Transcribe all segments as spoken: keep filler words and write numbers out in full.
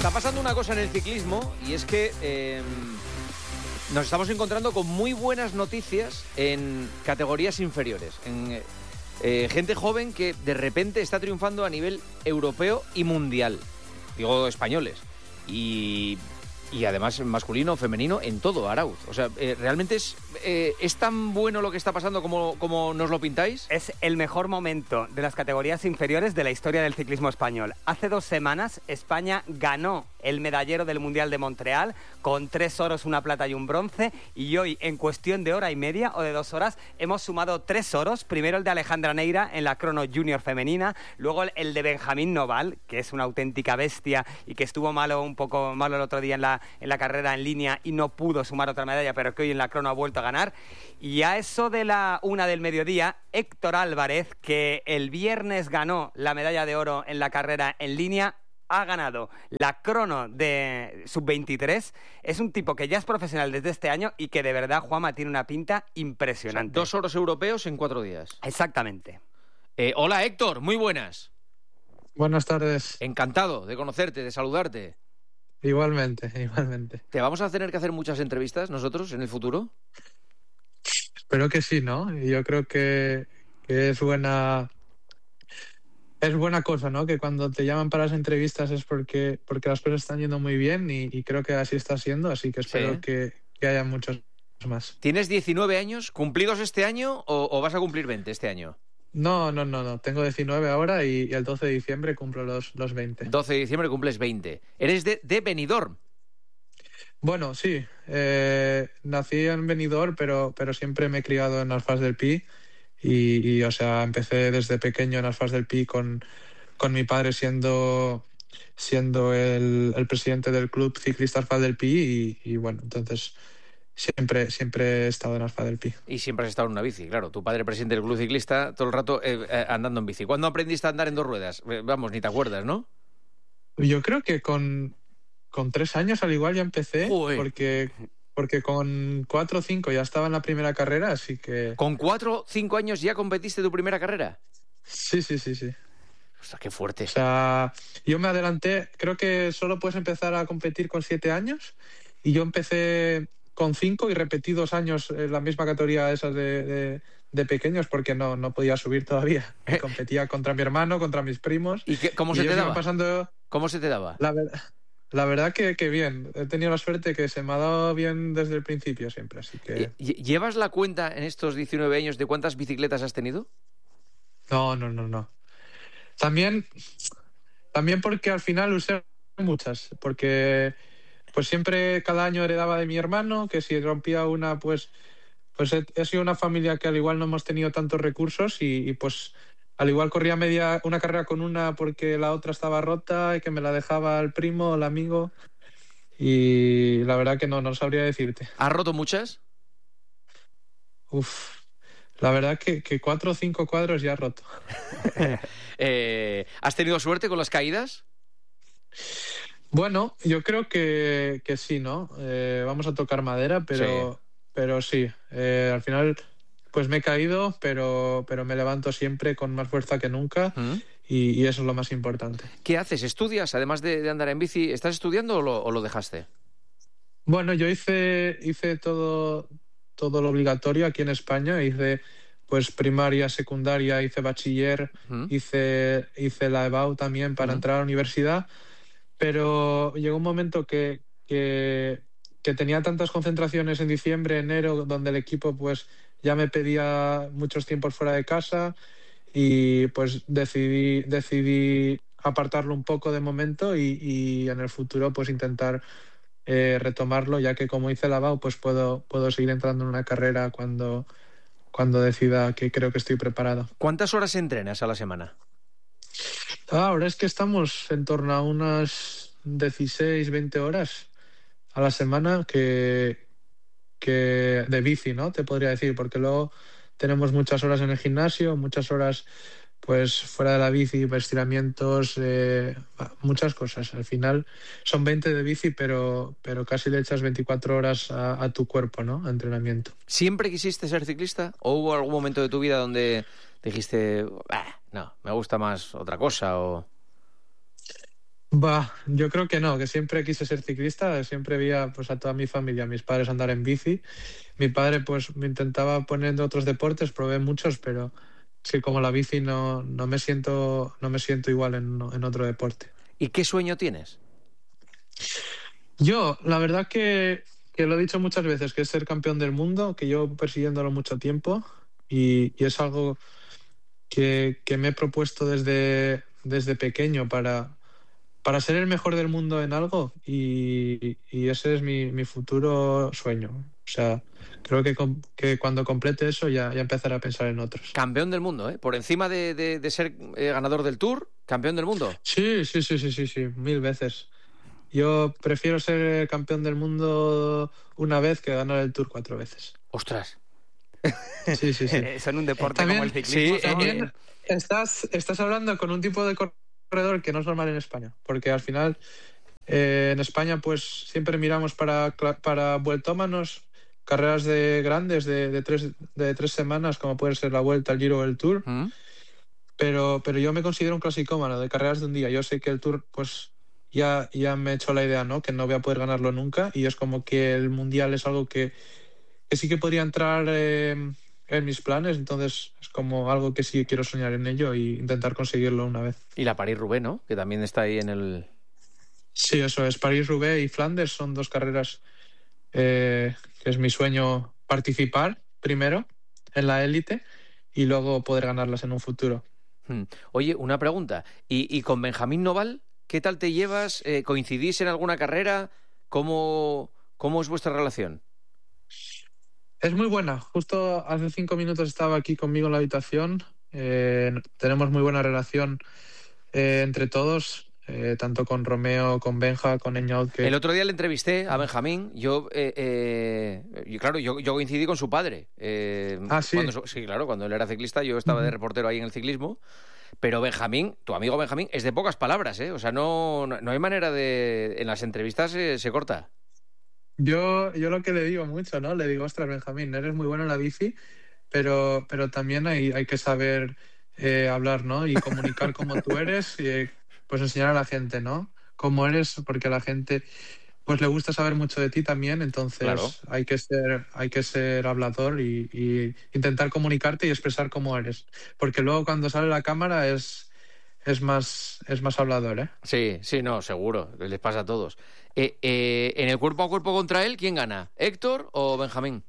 Está pasando una cosa en el ciclismo y es que eh, nos estamos encontrando con muy buenas noticias en categorías inferiores, en eh, gente joven que de repente está triunfando a nivel europeo y mundial, digo españoles, y, y además masculino, femenino, en todo, Arauz. O sea, eh, realmente es, eh, es tan bueno lo que está pasando como, como nos lo pintáis. Es el mejor momento de las categorías inferiores de la historia del ciclismo español. Hace dos semanas España ganó el medallero del Mundial de Montreal con tres oros, una plata y un bronce, y hoy en cuestión de hora y media o de dos horas hemos sumado tres oros. Primero el de Alejandra Neira en la crono junior femenina, luego el de Benjamín Noval, que es una auténtica bestia y que estuvo malo un poco malo el otro día en la, en la carrera en línea y no pudo sumar otra medalla, pero que hoy en la crono ha vuelto a ganar. Y a eso de la una del mediodía, Héctor Álvarez, que el viernes ganó la medalla de oro en la carrera en línea, ha ganado la crono de sub veintitrés. Es un tipo que ya es profesional desde este año y que de verdad, Juanma, tiene una pinta impresionante. O sea, dos oros europeos en cuatro días. Exactamente. Eh, hola, Héctor, muy buenas. Buenas tardes. Encantado de conocerte, de saludarte. Igualmente, igualmente. ¿Te vamos a tener que hacer muchas entrevistas nosotros en el futuro? Espero que sí, ¿no? Yo creo que, que es buena... Es buena cosa, ¿no? Que cuando te llaman para las entrevistas es porque, porque las cosas están yendo muy bien y, y creo que así está siendo, así que espero sí. que, que haya muchos más. ¿Tienes diecinueve años cumplidos este año o, o vas a cumplir veinte este año? No, no, no, no. Tengo diecinueve ahora y, y el doce de diciembre cumplo los, los veinte. doce de diciembre cumples veinte. ¿Eres de, de Benidorm? Bueno, sí. Eh, nací en Benidorm, pero, pero siempre me he criado en Alfàs del Pi. Y, y, o sea, empecé desde pequeño en Alfàs del Pi con, con mi padre siendo, siendo el, el presidente del club ciclista Alfàs del Pi y, y bueno, entonces siempre, siempre he estado en Alfàs del Pi. Y siempre has estado en una bici, claro. Tu padre presidente del club ciclista todo el rato eh, eh, andando en bici. ¿Cuándo aprendiste a andar en dos ruedas? Eh, vamos, ni te acuerdas, ¿no? Yo creo que con, con tres años al igual ya empecé, Joder. porque... Porque con cuatro o cinco ya estaba en la primera carrera, así que... ¿Con cuatro o cinco años ya competiste tu primera carrera? Sí, sí, sí, sí. O sea, qué fuerte. O sea, yo me adelanté, creo que solo puedes empezar a competir con siete años, y yo empecé con cinco y repetí dos años en la misma categoría esas de, de, de pequeños, porque no, no podía subir todavía. Y competía contra mi hermano, contra mis primos. ¿Y qué, cómo se y te ellos daba? iban pasando... ¿Cómo se te daba? La verdad... La verdad que, que bien, he tenido la suerte que se me ha dado bien desde el principio siempre, así que... ¿Llevas la cuenta en estos diecinueve años de cuántas bicicletas has tenido? No, no, no, no. También, también porque al final usé muchas, porque pues siempre cada año heredaba de mi hermano, que si rompía una, pues, pues he, he sido una familia que al igual no hemos tenido tantos recursos y, y pues... Al igual corría media una carrera con una porque la otra estaba rota y que me la dejaba el primo, el amigo. Y la verdad que no, no sabría decirte. ¿Has roto muchas? Uf, la verdad que, que cuatro o cinco cuadros ya he roto. eh, ¿Has tenido suerte con las caídas? Bueno, yo creo que, que sí, ¿no? Eh, vamos a tocar madera, pero sí. Pero sí eh, al final... Pues me he caído, pero, pero me levanto siempre con más fuerza que nunca ¿Mm? y, y eso es lo más importante. ¿Qué haces? ¿Estudias? Además de, de andar en bici, ¿estás estudiando o lo, o lo dejaste? Bueno, yo hice, hice todo, todo lo obligatorio aquí en España. Hice pues primaria, secundaria, hice bachiller, ¿Mm? hice, hice la E B A U también para ¿Mm? entrar a la universidad. Pero llegó un momento que, que, que tenía tantas concentraciones en diciembre, enero, donde el equipo pues... ya me pedía muchos tiempos fuera de casa y pues decidí, decidí apartarlo un poco de momento y, y en el futuro pues intentar eh, retomarlo, ya que como hice la B A U pues puedo, puedo seguir entrando en una carrera cuando, cuando decida que creo que estoy preparado. ¿Cuántas horas entrenas a la semana? Ahora es que estamos en torno a unas dieciséis, veinte horas a la semana que... que de bici, ¿no? Te podría decir, porque luego tenemos muchas horas en el gimnasio, muchas horas pues fuera de la bici, estiramientos, eh, muchas cosas. Al final son veinte de bici, pero, pero casi le echas veinticuatro horas a, a tu cuerpo, ¿no? A entrenamiento. ¿Siempre quisiste ser ciclista? ¿O hubo algún momento de tu vida donde dijiste, ah, no, me gusta más otra cosa? O... Va, yo creo que no, que siempre quise ser ciclista, siempre veía pues a toda mi familia, a mis padres andar en bici. Mi padre pues me intentaba poner en otros deportes, probé muchos, pero sí, como la bici no, no me siento, no me siento igual en, en otro deporte. ¿Y qué sueño tienes? Yo, la verdad que, que lo he dicho muchas veces, que es ser campeón del mundo, que llevo persiguiéndolo mucho tiempo y, y es algo que, que me he propuesto desde, desde pequeño para, para ser el mejor del mundo en algo y, y ese es mi, mi futuro sueño. O sea, creo que, com- que cuando complete eso ya, ya empezaré a pensar en otros. Campeón del mundo, ¿eh? Por encima de, de- de ser eh, ganador del Tour, campeón del mundo. Sí, sí, sí, sí, sí, sí, mil veces. Yo prefiero ser campeón del mundo una vez que ganar el Tour cuatro veces. Ostras. Sí, sí, sí. Eso en un deporte También, como el ciclismo. sí, son- también estás, estás hablando con un tipo de corredor que no es normal en España, porque al final eh, en España pues siempre miramos para, cla- para vueltómanos carreras de grandes de, de tres, de tres semanas, como puede ser la Vuelta, el Giro o el Tour, ¿Mm? pero, pero yo me considero un clasicómano de carreras de un día. Yo sé que el Tour pues ya, ya me he hecho la idea, ¿no? Que no voy a poder ganarlo nunca y es como que el Mundial es algo que que sí que podría entrar eh, en mis planes, entonces es como algo que sí quiero soñar en ello e intentar conseguirlo una vez. Y la París-Roubaix, ¿no? Que también está ahí en el... Sí, eso es. París-Roubaix y Flandes son dos carreras eh, que es mi sueño participar primero en la élite y luego poder ganarlas en un futuro. Hmm. Oye, una pregunta. ¿Y, y con Benjamín Noval, qué tal te llevas? Eh, ¿Coincidís en alguna carrera? ¿Cómo, cómo es vuestra relación? Es muy buena. Justo hace cinco minutos estaba aquí conmigo en la habitación. Eh, tenemos muy buena relación eh, entre todos, eh, tanto con Romeo, con Benja, con Eñaut, El que... otro día le entrevisté a Benjamín. Yo, eh, eh, y claro, yo, yo coincidí con su padre. Eh, Ah, sí. cuando, sí, claro, cuando él era ciclista, yo estaba de Ujú. reportero ahí en el ciclismo. Pero Benjamín, tu amigo Benjamín, es de pocas palabras, ¿eh? O sea, no, no, no hay manera de... En las entrevistas eh, se corta. Yo, yo lo que le digo mucho, ¿no? Le digo, ostras, Benjamín, eres muy bueno en la bici, pero, pero también hay, hay que saber eh, hablar, ¿no? Y comunicar como tú eres, y eh, pues enseñar a la gente, ¿no? Cómo eres, porque a la gente pues le gusta saber mucho de ti también, Claro. entonces hay que ser, hay que ser hablador y, y intentar comunicarte y expresar cómo eres. Porque luego cuando sale la cámara es, es más, es más hablador, ¿eh? Sí, sí, no, seguro. Les pasa a todos. Eh, eh, en el cuerpo a cuerpo contra él, ¿quién gana? ¿Héctor o Benjamín?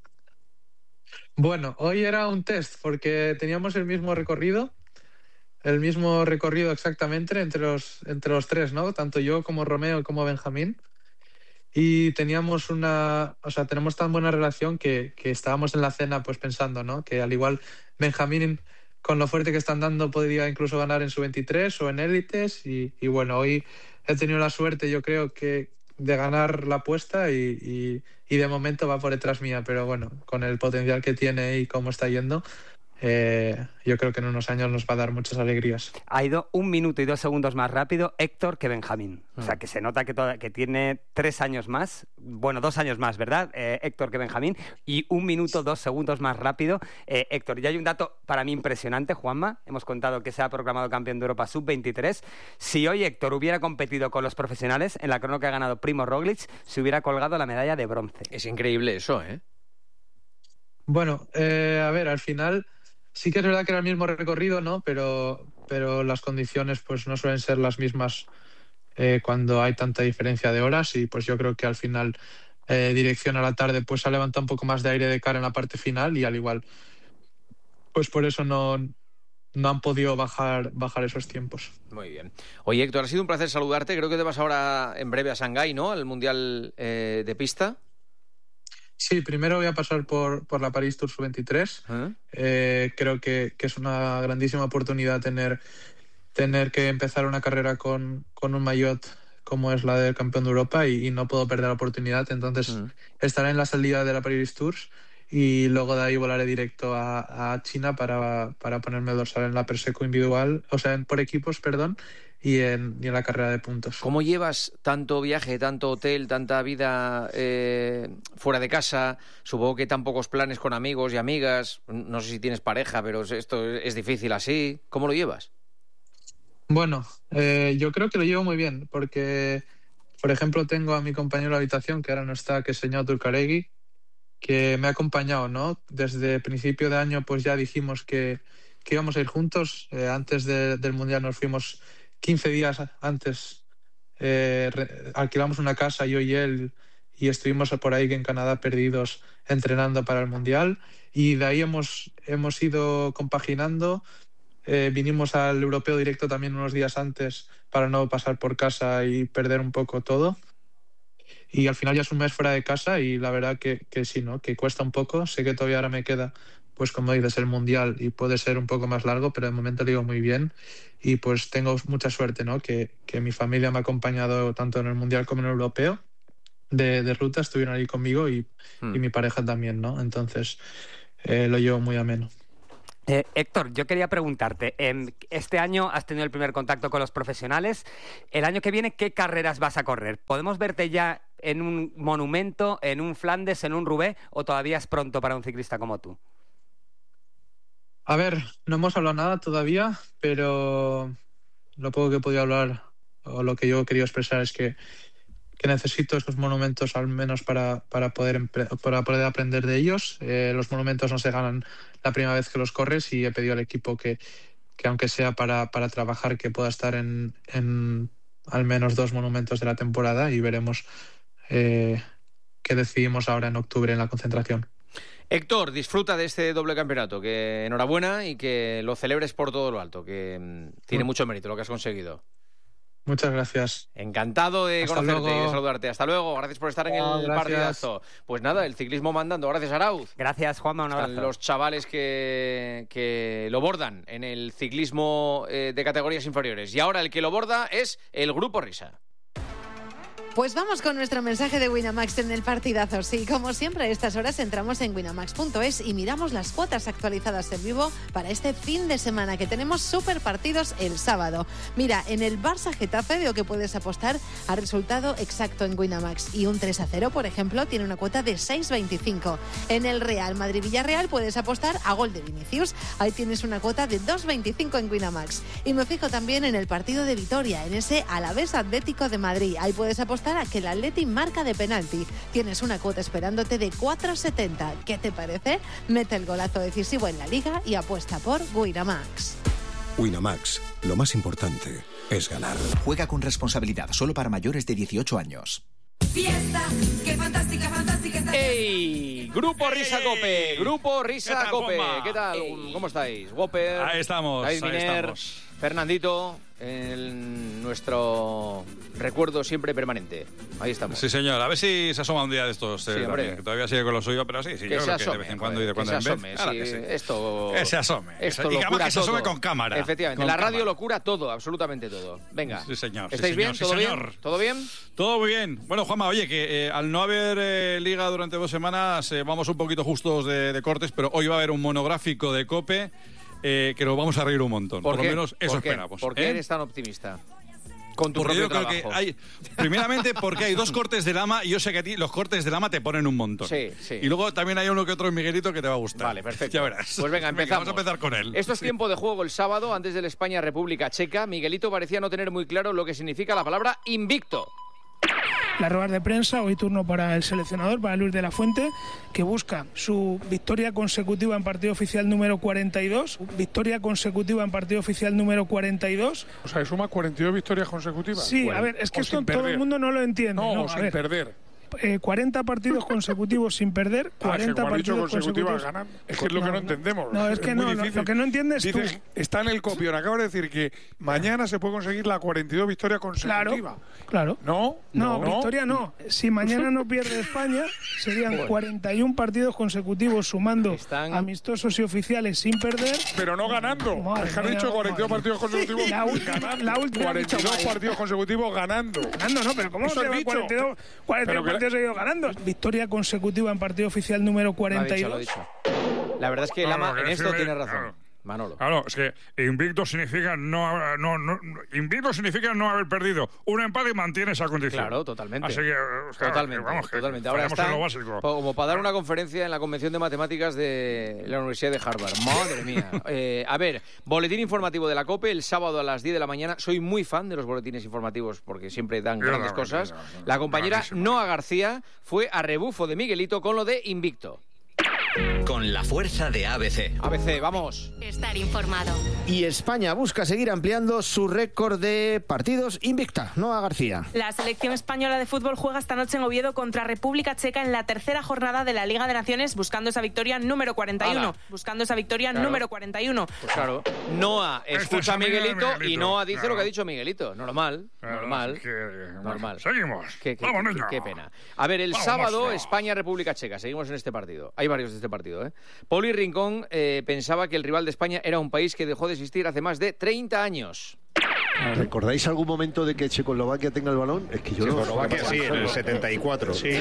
Bueno, hoy era un test porque teníamos el mismo recorrido, el mismo recorrido exactamente entre los, entre los tres, ¿no? Tanto yo como Romeo como Benjamín. Y teníamos una, o sea, tenemos tan buena relación que, que estábamos en la cena pues pensando, ¿no? Que al igual Benjamín, con lo fuerte que están dando, podría incluso ganar en su veintitrés o en élites. Y, y bueno, hoy he tenido la suerte, yo creo que de ganar la apuesta y, y, y de momento va por detrás mía, pero bueno, con el potencial que tiene y cómo está yendo, eh, yo creo que en unos años nos va a dar muchas alegrías. Ha ido un minuto y dos segundos más rápido Héctor que Benjamín. O sea, que se nota que, toda- que tiene tres años más, bueno, dos años más, ¿verdad? Eh, Héctor que Benjamín. Y un minuto, dos segundos más rápido eh, Héctor. Y hay un dato para mí impresionante, Juanma. Hemos contado que se ha proclamado campeón de Europa sub veintitrés. Si hoy Héctor hubiera competido con los profesionales en la crono que ha ganado Primo Roglic, se hubiera colgado la medalla de bronce. Es increíble eso, ¿eh? Bueno, eh, a ver, al final sí que es verdad que era el mismo recorrido, ¿no? Pero, pero las condiciones pues no suelen ser las mismas eh, cuando hay tanta diferencia de horas y pues yo creo que al final eh, dirección a la tarde pues ha levantado un poco más de aire de cara en la parte final y al igual pues por eso no, no han podido bajar, bajar esos tiempos. Muy bien. Oye, Héctor, ha sido un placer saludarte. Creo que te vas ahora en breve a Shanghái, ¿no? Al Mundial eh, de Pista. Sí, primero voy a pasar por, por la París Tour sub veintitrés. ¿Eh? Eh, creo que, que es una grandísima oportunidad tener, tener que empezar una carrera con, con un maillot como es la del campeón de Europa y, y no puedo perder la oportunidad. Entonces Mm. estaré en la salida de la Paris Tours y luego de ahí volaré directo a, a China para, para ponerme el dorsal en la Perseco individual, o sea, en, por equipos, perdón, y en, y en la carrera de puntos. ¿Cómo llevas tanto viaje, tanto hotel, tanta vida eh, fuera de casa? Supongo que tan pocos planes con amigos y amigas. No sé si tienes pareja, pero esto es difícil así. ¿Cómo lo llevas? Bueno, eh, yo creo que lo llevo muy bien, porque, por ejemplo, tengo a mi compañero de habitación, que ahora no está, que es Señor Turcaregui, que me ha acompañado, ¿no? Desde principio de año, pues ya dijimos que, que íbamos a ir juntos. Eh, antes de- del Mundial nos fuimos quince días antes, eh, re- alquilamos una casa, yo y él, y estuvimos por ahí en Canadá perdidos entrenando para el Mundial. Y de ahí hemos, hemos ido compaginando. Eh, vinimos al europeo directo también unos días antes para no pasar por casa y perder un poco todo. Y al final ya es un mes fuera de casa y la verdad que, que sí, ¿no? Que cuesta un poco. Sé que todavía ahora me queda, pues como dices, el Mundial y puede ser un poco más largo, pero de momento lo digo muy bien. Y pues tengo mucha suerte, ¿no? Que, que mi familia me ha acompañado tanto en el Mundial como en el Europeo. De, de ruta estuvieron ahí conmigo y, Hmm. y mi pareja también, ¿no? Entonces eh, lo llevo muy ameno. Eh, Héctor, yo quería preguntarte, em, este año has tenido el primer contacto con los profesionales. El año que viene, ¿qué carreras vas a correr? ¿Podemos verte ya en un monumento, en un Flandes, en un Roubaix, o todavía es pronto para un ciclista como tú? A ver, no hemos hablado nada todavía, pero lo poco que he podido hablar o lo que yo he querido expresar es que, que necesito esos monumentos al menos para, para, poder, empre- para poder aprender de ellos. Eh, los monumentos no se ganan la primera vez que los corres y he pedido al equipo que, que aunque sea para, para trabajar, que pueda estar en, en al menos dos monumentos de la temporada y veremos eh, qué decidimos ahora en octubre en la concentración. Héctor, disfruta de este doble campeonato, que enhorabuena y que lo celebres por todo lo alto, que mm, tiene Mm. mucho mérito lo que has conseguido. Muchas gracias. Encantado de Hasta conocerte luego. y de saludarte. Hasta luego, gracias por estar en Chao, el gracias. partidazo. Pues nada, el ciclismo mandando. Gracias, Arauz. Gracias, Juanma, un Están abrazo. los chavales que, que lo bordan en el ciclismo eh, de categorías inferiores. Y ahora el que lo borda es el Grupo Risa. Pues vamos con nuestro mensaje de Winamax en el partidazo. Sí, como siempre a estas horas entramos en winamax punto es y miramos las cuotas actualizadas en vivo para este fin de semana, que tenemos super partidos el sábado. Mira, en el Barça Getafe veo que puedes apostar a resultado exacto en Winamax, y un tres a cero, por ejemplo, tiene una cuota de seis veinticinco. En el Real Madrid Villarreal puedes apostar a gol de Vinicius, ahí tienes una cuota de dos veinticinco en Winamax. Y me fijo también en el partido de Vitoria, en ese Alavés Atlético de Madrid, ahí puedes apostar a que el Atleti marca de penalti. Tienes una cuota esperándote de cuatro setenta. ¿Qué te parece? Mete el golazo decisivo en la Liga y apuesta por Winamax. Winamax, lo más importante es ganar. Juega con responsabilidad, solo para mayores de dieciocho años. Fiesta, qué fantástica, fantástica esta ¡Ey! Grupo Risa Cope. Grupo Risa ¿Qué tal, Cope. Juanma? ¿Qué tal? Ey. ¿Cómo estáis? Whopper. Ahí estamos, David ahí Miner, estamos. Fernandito, en nuestro recuerdo siempre permanente. Ahí estamos. Sí, señor. A ver si se asoma un día de estos. eh, Sí, hombre. también, que todavía sigue con lo suyo, pero sí, sí. Que yo se creo que asome, de vez en cuando y joder, de cuando que en se vez. asome, Claro sí, que sí. Esto, Que se asome. Esto y lo que además cura que se asome todo. con cámara. Efectivamente, Con la radio cámara. lo cura todo, absolutamente todo. Venga. Sí, señor. sí, ¿Estáis señor, bien? sí, ¿Todo bien? señor. ¿Todo bien? Todo muy bien. Bueno, Juanma, oye, que eh, al no haber eh, liga durante dos semanas, eh, vamos un poquito justos de, de cortes, pero hoy va a haber un monográfico de COPE eh, que nos vamos a reír un montón. Por, qué? lo menos eso ¿Por qué? esperamos. ¿Por qué ¿eh? eres tan optimista? Con tu Porque propio yo creo trabajo. que hay. Primeramente, porque hay dos cortes de lama y yo sé que a ti los cortes de lama te ponen un montón. Sí, sí. Y luego también hay uno que otro en Miguelito que te va a gustar. Vale, perfecto. Ya verás. Pues venga, empezamos. Vamos a empezar con él. Esto es tiempo de juego el sábado, antes del España-República Checa. Miguelito parecía no tener muy claro lo que significa la palabra invicto. Las ruedas de prensa, hoy turno para el seleccionador, para Luis de la Fuente, que busca su victoria consecutiva en partido oficial número cuarenta y dos, victoria consecutiva en partido oficial número cuarenta y dos. O sea, suma cuarenta y dos victorias consecutivas. Sí, Bueno, a ver, es que o esto sin todo perder. el mundo no lo entiende. No, No, o a sin ver, perder. eh, cuarenta partidos consecutivos sin perder, Ah, es que cuarenta como has dicho partidos consecutivas consecutivos. ganan. Es que es lo que no, entendemos. No, es que muy no, lo- difícil. lo que no entiendes tú. Dices, está en el copión, acaba de decir que mañana se puede conseguir la cuarenta y dos victoria consecutiva. Claro, claro. ¿No? No, victoria no. Si mañana no pierde España, serían cuarenta y uno partidos consecutivos sumando Están- amistosos y oficiales sin perder. Pero no ganando. Madre es que han mía, dicho cuarenta y dos madre. partidos consecutivos La última- ganando. la última ha dicho cuarenta y dos mal. partidos consecutivos ganando. Ganando, no, pero ¿cómo Eso se has va dicho. cuarenta y dos, cuarenta y dos Pero que- partidos seguidos ganando? Victoria consecutiva en partido oficial número Lo ha cuarenta y dicho, lo ha dos. dicho. La verdad es que No, Lama no, que en esto sirve- tiene razón. claro. Manolo. Claro, es que invicto significa no, no, no invicto significa no haber perdido un empate y mantiene esa condición. Claro, totalmente. Así que, o sea, totalmente, que vamos, que totalmente. Ahora está en lo básico. como para dar una conferencia en la Convención de Matemáticas de la Universidad de Harvard. Madre mía. Eh, a ver, boletín informativo de la COPE el sábado a las diez de la mañana. Soy muy fan de los boletines informativos porque siempre dan grandes cosas. La compañera Noa García fue a rebufo de Miguelito con lo de invicto. Con la fuerza de A B C. A B C, vamos. Estar informado. Y España busca seguir ampliando su récord de partidos invicta. Noa García. La selección española de fútbol juega esta noche en Oviedo contra República Checa en la tercera jornada de la Liga de Naciones, buscando esa victoria número cuarenta y uno. Ala. Buscando esa victoria claro. número cuarenta y uno. Pues claro. Noa escucha a Miguelito, Miguelito y Noa dice claro. lo que ha dicho Miguelito. Normal, claro, normal. Que, normal. Seguimos. Qué, qué, Vamos, qué, qué pena. A ver, el Vamos, sábado no. España-República Checa. Seguimos en este partido. Hay varios de este partido, ¿eh? Poli Rincón eh, pensaba que el rival de España era un país que dejó de existir hace más de treinta años. ¿Recordáis algún momento de que Checoslovaquia tenga el balón? Es que yo Checoslovaquia no... sí, en el setenta y cuatro. Sí,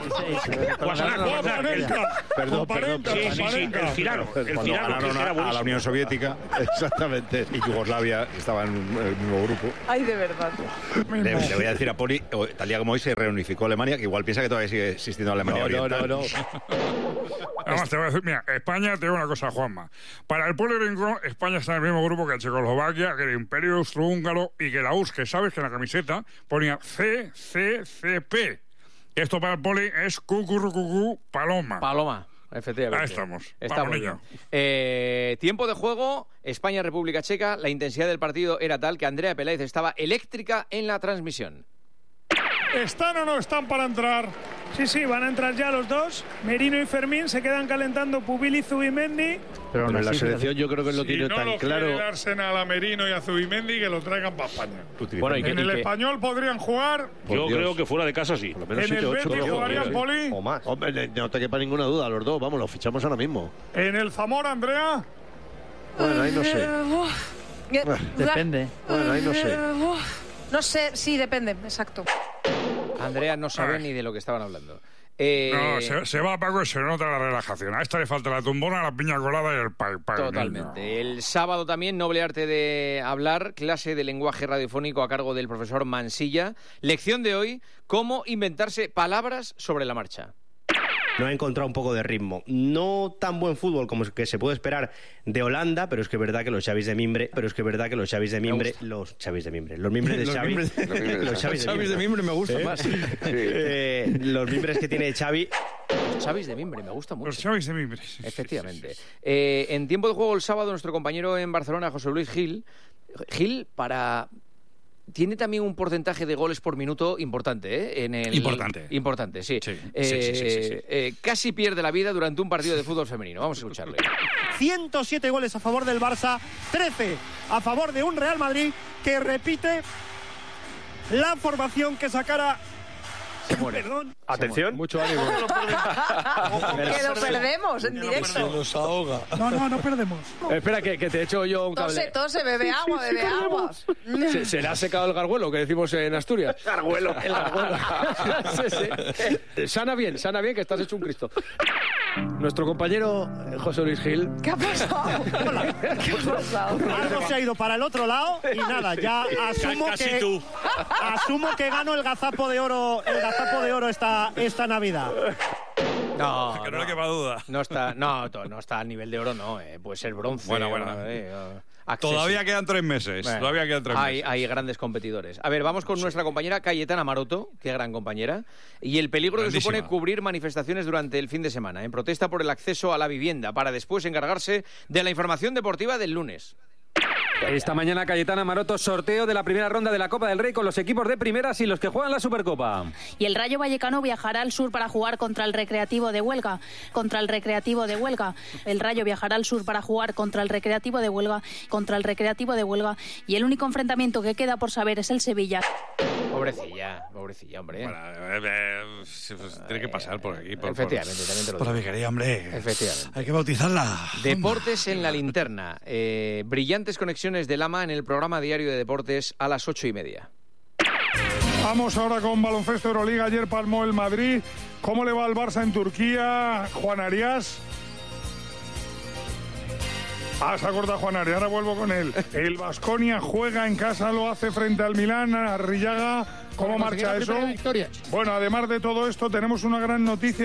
Perdón, perdón. Sí, sí, sí, el Cirano. El Cirano a la Unión Soviética. Exactamente. Y Yugoslavia estaba en el mismo grupo. Ay, de verdad. Le, le voy a decir a Poli, tal día como hoy se reunificó Alemania, que igual piensa que todavía sigue existiendo Alemania no, Oriental. No, no, no. Además, te voy a decir, mira, España, te digo una cosa, Juanma. Para el Poli Rincón, España está en el mismo grupo que Checoslovaquia, que el Imperio Austrohúngaro y que la U R S S, que sabes que en la camiseta ponía C C C P. Esto para el Poli es cucurrucucú paloma. Paloma. Efectivamente. Ahí estamos. Estamos bien. Eh, tiempo de juego, España-República Checa. La intensidad del partido era tal que Andrea Peláez estaba eléctrica en la transmisión. ¿Están o no están para entrar? Sí, sí, van a entrar ya los dos. Merino y Fermín se quedan calentando Pubil y Zubimendi. Pero en la selección yo creo que lo tiene si no tan lo claro. quiere Arsenal a Merino y a Zubimendi, que lo traigan para España. Bueno, ¿y en que, el y Español podrían jugar. Yo creo que fuera de casa sí. En el Betis jugarían, Poli. O más. Hombre, no te quepa ninguna duda, los dos, vamos, los fichamos ahora mismo. En el Zamora, Andrea. Bueno, ahí no sé. Depende. Bueno, ahí no sé. No sé, sí, depende, exacto. Andrea no sabe ni de lo que estaban hablando. Eh... No, se, se va Paco y se nota la relajación. A esta le falta la tumbona, la piña colada y el pay, pay. Totalmente. Niño. El sábado también, noble arte de hablar, clase de lenguaje radiofónico a cargo del profesor Mansilla. Lección de hoy, cómo inventarse palabras sobre la marcha. No ha encontrado un poco de ritmo. No tan buen fútbol como que se puede esperar de Holanda, pero es que es verdad que los Xavis de Mimbre, pero es que es verdad que los Xavis de Mimbre, los Xavis de Mimbre, los Mimbres de Xavi, los Xavis de, de Mimbre me gusta ¿Eh? más. Sí. Eh, los Mimbres que tiene Xavi. Los Xavis de Mimbre, me gusta mucho. Los Xavis de Mimbre. Sí, efectivamente. Sí, sí, sí. Eh, en tiempo de juego el sábado, nuestro compañero en Barcelona, José Luis Gil, Gil para... Tiene también un porcentaje de goles por minuto importante, ¿eh? En el... Importante. Importante, sí. Sí, eh, sí, sí, sí, sí, sí. Eh, casi pierde la vida durante un partido de fútbol femenino. Vamos a escucharle. ciento siete goles a favor del Barça, trece a favor de un Real Madrid que repite la formación que sacara... Se muere. Perdón. Atención. Mucho ánimo. Que lo perdemos en directo. Se nos ahoga. No, no, no perdemos. Espera, que, que te echo yo un cable. Tose, tose, bebe agua, bebe agua. Se, se le ha secado el garguelo, que decimos en Asturias. Garguelo. El garguelo. Sí, sí. Sana bien, sana bien, que estás hecho un Cristo. Nuestro compañero José Luis Gil. ¿Qué ha pasado? ¿Qué ha pasado? Algo se ha ido para el otro lado y nada, ya asumo Casi que tú. asumo que gano el gazapo de oro, el gazapo de oro esta esta Navidad. No, que no, no le quepa duda. No está, no, no está a nivel de oro, no. Eh. Puede ser bronce. Bueno, bueno. Eh, eh, Todavía quedan tres meses. Bueno, todavía quedan tres hay, meses. Hay grandes competidores. A ver, vamos con sí. nuestra compañera Cayetana Maroto, qué gran compañera, y el peligro que supone cubrir manifestaciones durante el fin de semana, en protesta por el acceso a la vivienda, para después encargarse de la información deportiva del lunes. Esta mañana Cayetana Maroto, sorteo de la primera ronda de la Copa del Rey con los equipos de primeras y los que juegan la Supercopa. Y el Rayo Vallecano viajará al sur para jugar contra el Recreativo de Huelga. Contra el Recreativo de Huelga. El Rayo viajará al sur para jugar contra el Recreativo de Huelga. Contra el Recreativo de Huelga. Y el único enfrentamiento que queda por saber es el Sevilla. Pobrecilla, pobrecilla, hombre. Bueno, eh, eh, pues, tiene que pasar por aquí. Por, Efectivamente, por, también te lo por la digo. vicaría, hombre. Efectivamente. Hay que bautizarla. Deportes en la linterna. Eh, brillantes conexiones de Lama en el programa diario de deportes a las ocho y media. Vamos ahora con baloncesto Euroliga. Ayer palmó el Madrid. ¿Cómo le va al Barça en Turquía, Juan Arias? Ah, se ha cortado Juan Ari, ahora vuelvo con él. El Baskonia juega en casa, lo hace frente al Milán, Arrillaga. ¿Cómo marcha eso? Bueno, además de todo esto, tenemos una gran noticia.